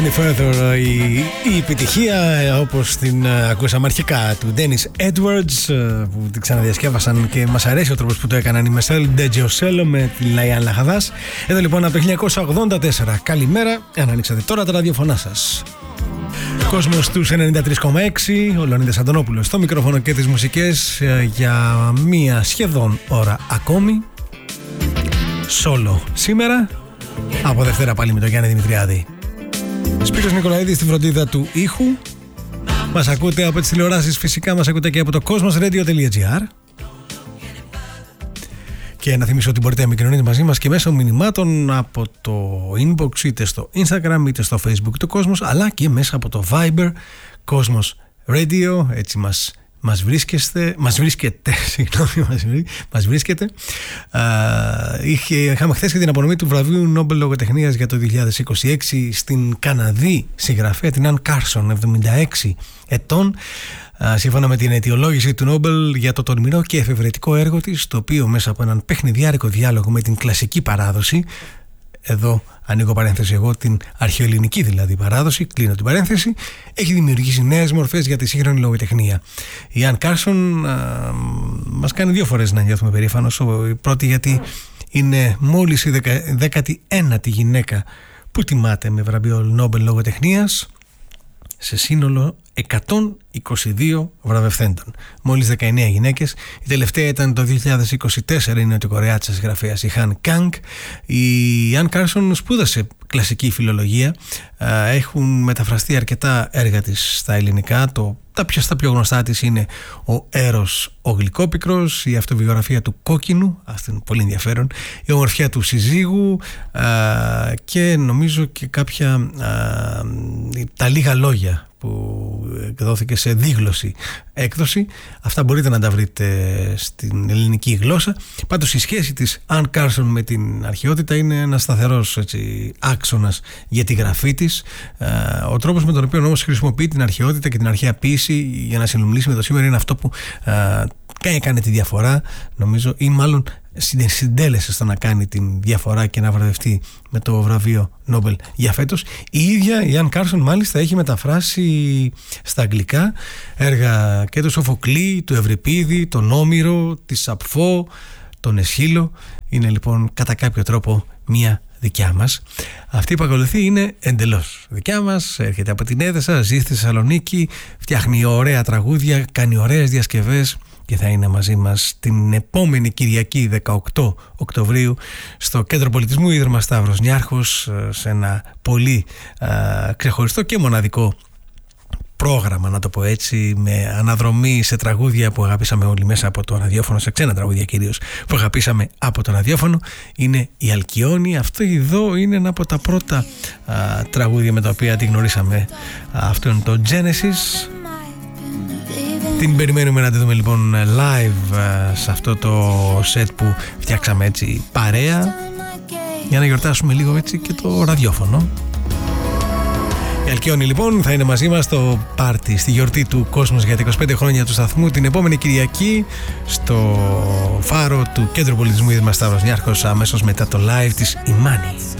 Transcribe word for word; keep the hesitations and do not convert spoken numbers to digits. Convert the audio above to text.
Further, η, η επιτυχία όπως την uh, ακούσαμε αρχικά του Dennis Edwards, uh, που την ξαναδιασκεύασαν και μας αρέσει ο τρόπος που το έκαναν η Μεσέλ Ντετζιοσέλο με τη Λαϊάν Λαχαδάς. Εδώ λοιπόν από το χίλια εννιακόσια ογδόντα τέσσερα. Καλημέρα, αν ανοίξατε τώρα τα ραδιοφωνά σας. Κόσμος τους ενενήντα τρία κόμμα έξι, ο Λεωνίδας Αντωνόπουλος στο μικρόφωνο και τις μουσικές uh, για μία σχεδόν ώρα ακόμη. Σόλο σήμερα, από Δευτέρα πάλι με τον Γιάννη Δημητριάδη. Σπύρος Νικολαίδης στη φροντίδα του ήχου. Μας ακούτε από τις τηλεοράσεις, φυσικά μας ακούτε και από το cosmosradio.gr. Και να θυμίσω ότι μπορείτε να επικοινωνείτε μαζί μας και μέσω μηνυμάτων από το inbox, είτε στο Instagram είτε στο Facebook του Cosmos, αλλά και μέσα από το Viber Cosmos Radio. Έτσι μας Μας βρίσκεστε, μας βρίσκεται, συγγνώμη, μας, βρί, μας βρίσκεται. Α, είχε, είχαμε χθες και την απονομή του βραβείου Νόμπελ Λογοτεχνίας για το δύο χιλιάδες είκοσι έξι στην Καναδή συγγραφέα, την Αν Κάρσον, εβδομήντα έξι ετών. Α, σύμφωνα με την αιτιολόγηση του Νόμπελ για το τολμηρό και εφευρετικό έργο της, το οποίο μέσα από έναν παιχνιδιάρικο διάλογο με την κλασική παράδοση, εδώ ανοίγω παρένθεση εγώ, την αρχαιοελληνική δηλαδή παράδοση, κλείνω την παρένθεση, έχει δημιουργήσει νέες μορφές για τη σύγχρονη λογοτεχνία. Η Αν Κάρσον α, μας κάνει δύο φορές να νιώθουμε περήφανος. Η πρώτη γιατί είναι μόλις η δέκατη ένατη γυναίκα που τιμάται με βραβείο Νόμπελ Λογοτεχνίας σε σύνολο εκατόν είκοσι δύο βραβευθέντων. Μόλις δεκαεννέα γυναίκες. Η τελευταία ήταν το δύο χιλιάδες είκοσι τέσσερα, η νοτιοκορεάτισσα συγγραφέας η Χαν Κάνγκ. Η Αν Κάρσον σπούδασε κλασική φιλολογία. Έχουν μεταφραστεί αρκετά έργα της στα ελληνικά. Το, τα, πιο, τα πιο γνωστά της είναι ο Έρος ο Γλυκόπικρος, η αυτοβιογραφία του Κόκκινου, αυτό είναι πολύ ενδιαφέρον, η ομορφιά του συζύγου α, και νομίζω και κάποια α, τα λίγα λόγια που εκδόθηκε σε δίγλωση έκδοση. Αυτά μπορείτε να τα βρείτε στην ελληνική γλώσσα. Πάντως η σχέση της Αν Κάρσον με την αρχαιότητα είναι ένας σταθερός έτσι, άξονας για τη γραφή της. Ο τρόπος με τον οποίο όμως χρησιμοποιεί την αρχαιότητα και την αρχαία ποίηση για να συνομιλήσει με το σήμερα είναι αυτό που έκανε τη διαφορά, νομίζω, ή μάλλον συντέλεσε στο να κάνει τη διαφορά και να βραβευτεί με το βραβείο Νόμπελ για φέτος. Η ίδια η Αν Κάρσον μάλιστα έχει μεταφράσει στα αγγλικά έργα και του Σοφοκλή, του Ευρυπίδη, τον Όμηρο, τη Σαπφό, τον Εσχύλο. Είναι λοιπόν κατά κάποιο τρόπο μία δικιά μας. Αυτή που ακολουθεί είναι εντελώς δικιά μας. Έρχεται από την Έδεσα, ζει στη Θεσσαλονίκη, φτιάχνει ωραία τραγούδια, κάνει ωραίες διασκευές και θα είναι μαζί μας την επόμενη Κυριακή δεκαοκτώ Οκτωβρίου στο Κέντρο Πολιτισμού Ίδρυμα Σταύρος Νιάρχος, σε ένα πολύ α, ξεχωριστό και μοναδικό πρόγραμμα, να το πω έτσι, με αναδρομή σε τραγούδια που αγαπήσαμε όλοι μέσα από το ραδιόφωνο, σε ξένα τραγούδια κυρίως που αγαπήσαμε από το ραδιόφωνο. Είναι η Αλκιόνη. Αυτό εδώ είναι ένα από τα πρώτα α, τραγούδια με τα οποία τη γνωρίσαμε. Αυτό είναι το Genesis. Την περιμένουμε να τη δούμε λοιπόν live σε αυτό το set που φτιάξαμε έτσι παρέα, για να γιορτάσουμε λίγο έτσι και το ραδιόφωνο. Η Αλκιόνη λοιπόν θα είναι μαζί μας στο πάρτι, στη γιορτή του Κόσμος για τα είκοσι πέντε χρόνια του σταθμού, την επόμενη Κυριακή στο φάρο του Κέντρου Πολιτισμού Ίδρυμα Σταύρος Νιάρχος, αμέσως μετά το live της Ημάνη.